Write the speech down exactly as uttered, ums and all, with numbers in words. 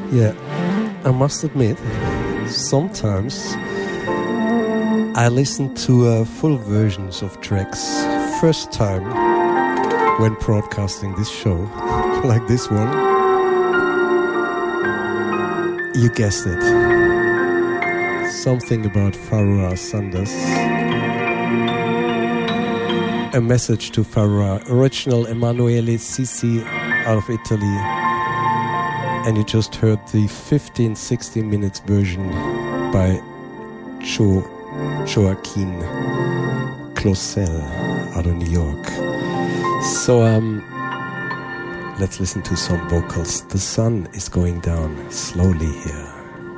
Yeah, I must admit, sometimes I listen to uh, full versions of tracks first time when broadcasting this show, like this one. You guessed it. Something about Pharoah Sanders. A message to Pharoah, original Emanuele Sisi out of Italy. And you just heard the fifteen sixteen minutes version by Jo Joaquin Closel out of New York. So um, let's listen to some vocals. The sun is going down slowly here.